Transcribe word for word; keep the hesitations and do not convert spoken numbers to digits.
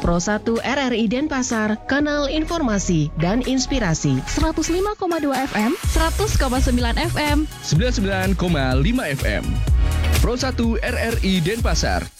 Pro satu R R I Denpasar, kanal informasi dan inspirasi. seratus lima koma dua F M, seratus koma sembilan F M, sembilan puluh sembilan koma lima F M. Pro satu R R I Denpasar,